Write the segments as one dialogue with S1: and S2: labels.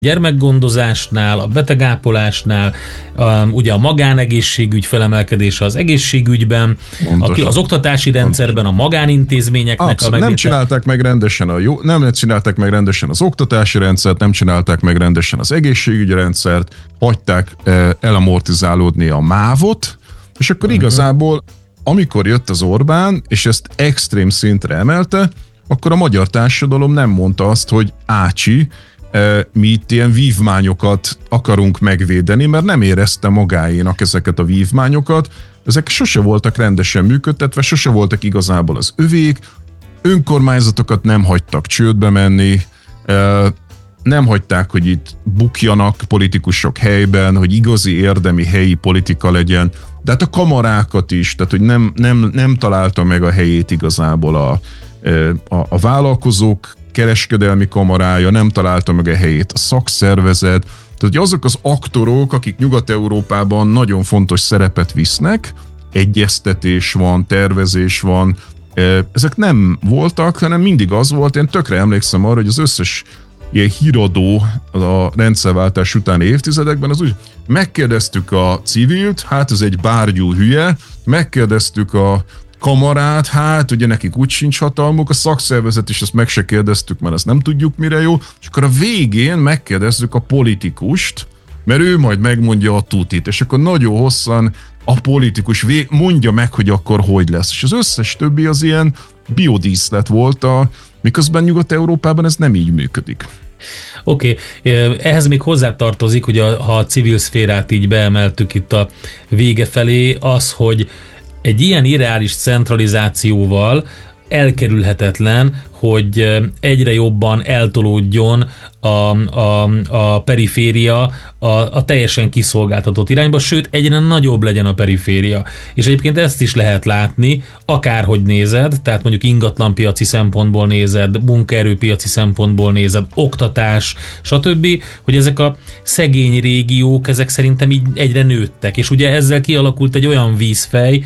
S1: gyermekgondozásnál, a betegápolásnál, ugye a magánegészségügy felemelkedése az egészségügyben, az oktatási rendszerben, a magánintézményeknek
S2: abszolút, nem csinálták meg rendesen nem csinálták meg rendesen az oktatási rendszert, nem csinálták meg rendesen az egészségügyi rendszert, hagyták elamortizálódni a mávot, és akkor igazából, amikor jött az Orbán, és ezt extrém szintre emelte, akkor a magyar társadalom nem mondta azt, hogy ácsi, mi itt ilyen vívmányokat akarunk megvédeni, mert nem érezte magáénak ezeket a vívmányokat. Ezek sose voltak rendesen működtetve, sose voltak igazából az övék, önkormányzatokat nem hagytak csődbe menni, nem hagyták, hogy itt bukjanak politikusok helyben, hogy igazi érdemi helyi politika legyen, de hát a kamarákat is, tehát hogy nem találta meg a helyét igazából a vállalkozók kereskedelmi kamarája, nem találta meg a helyét a szakszervezet, tehát hogy azok az aktorok, akik Nyugat-Európában nagyon fontos szerepet visznek, egyeztetés van, tervezés van, ezek nem voltak, hanem mindig az volt, én tökre emlékszem arra, hogy az összes ilyen híradó a rendszerváltás utáni évtizedekben, az úgy megkérdeztük a civilt, hát ez egy bárgyú hülye, megkérdeztük a kamarát, hát ugye nekik úgy sincs hatalmuk, a szakszervezet is ezt meg se kérdeztük, mert ezt nem tudjuk mire jó, és akkor a végén megkérdezzük a politikust, mert ő majd megmondja a tutit, és akkor nagyon hosszan a politikus mondja meg, hogy akkor hogy lesz. És az összes többi az ilyen biodíszlet volt, miközben Nyugat-Európában ez nem így működik.
S1: Oké, ehhez még hozzátartozik, hogy ha a civil szférát így beemeltük itt a vége felé, az, hogy egy ilyen irreális centralizációval elkerülhetetlen, hogy egyre jobban eltolódjon a periféria a teljesen kiszolgáltatott irányba, sőt egyre nagyobb legyen a periféria. És egyébként ezt is lehet látni, akárhogy nézed, tehát mondjuk ingatlanpiaci szempontból nézed, munkaerőpiaci szempontból nézed, oktatás, stb., hogy ezek a szegény régiók, ezek szerintem így egyre nőttek, és ugye ezzel kialakult egy olyan vízfej,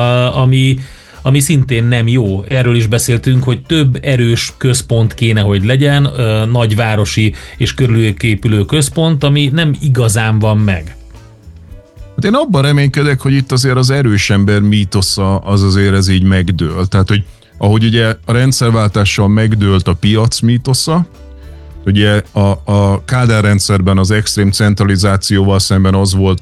S1: ami szintén nem jó. Erről is beszéltünk, hogy több erős központ kéne, hogy legyen, nagyvárosi és körülük épülő központ, ami nem igazán van meg.
S2: Hát én abban reménykedek, hogy itt azért az erős ember mítosza az azért ez így megdől. Tehát, hogy ahogy ugye a rendszerváltással megdőlt a piac mítosza, ugye a Kádár rendszerben az extrém centralizációval szemben az volt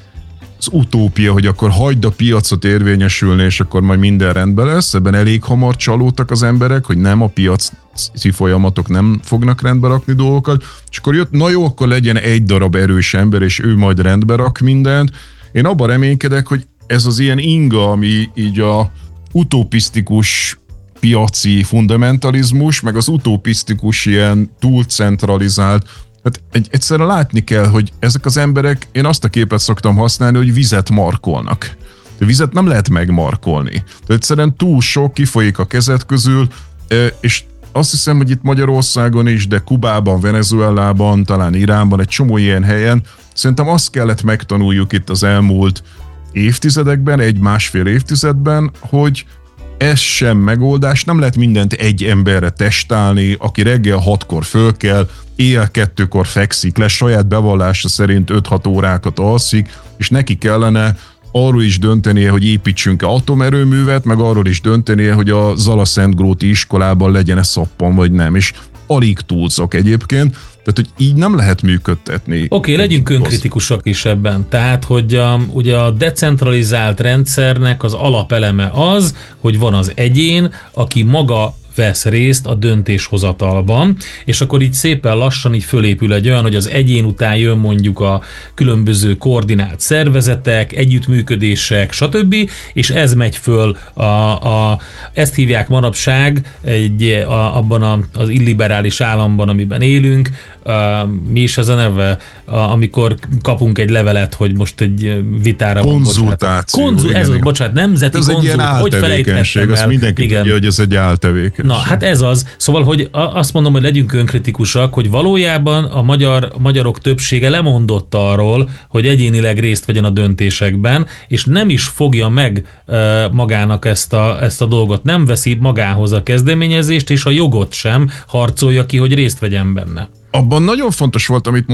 S2: az utópia, hogy akkor hagyd a piacot érvényesülni, és akkor majd minden rendben lesz. Ebben elég hamar csalódtak az emberek, hogy nem, a piaci folyamatok nem fognak rendbe rakni dolgokat, és akkor jött, na jó, akkor legyen egy darab erős ember, és ő majd rendbe rak mindent. Én abban reménykedek, hogy ez az ilyen inga, ami így a utopisztikus piaci fundamentalizmus, meg az utopisztikus ilyen túlcentralizált. Hát egyszerűen látni kell, hogy ezek az emberek, én azt a képet szoktam használni, hogy vizet markolnak. De vizet nem lehet megmarkolni. De egyszerűen túl sok kifolyik a kezed közül, és azt hiszem, hogy itt Magyarországon is, de Kubában, Venezuelában, talán Iránban, egy csomó ilyen helyen, szerintem azt kellett megtanuljuk itt az elmúlt évtizedekben, egy-másfél évtizedben, hogy ez sem megoldás, nem lehet mindent egy emberre testálni, aki reggel 6-kor föl kell, éjjel 2-kor fekszik le, saját bevallása szerint 5-6 órákat alszik, és neki kellene arról is döntenie, hogy építsünk-e atomerőművet, meg arról is döntenie, hogy a Zala-Szentgróti iskolában legyen-e szappan, vagy nem, és alig túlzok egyébként, tehát, hogy így nem lehet működtetni.
S1: Oké, legyünk önkritikusak is ebben. Tehát, hogy ugye a decentralizált rendszernek az alapeleme az, hogy van az egyén, aki maga vesz részt a döntéshozatalban, és akkor így szépen lassan így fölépül egy olyan, hogy az egyén után jön mondjuk a különböző koordinált szervezetek, együttműködések, stb., és ez megy föl, ezt hívják manapság abban az illiberális államban, amiben élünk, mi is ez a neve, amikor kapunk egy levelet, hogy most egy vitára
S2: konzultáció.
S1: Bocsánat, nemzeti
S2: konzult. Ez egy ilyen áltevékenység, azt mindenki tudja, hogy ez egy áltevékenység.
S1: Na, hát ez az. Szóval, hogy azt mondom, hogy legyünk önkritikusak, hogy valójában a magyarok többsége lemondott arról, hogy egyénileg részt vegyen a döntésekben, és nem is fogja meg magának ezt a dolgot, nem veszi magához a kezdeményezést, és a jogot sem harcolja ki, hogy részt vegyen benne.
S2: abban nagyon fontos volt, amit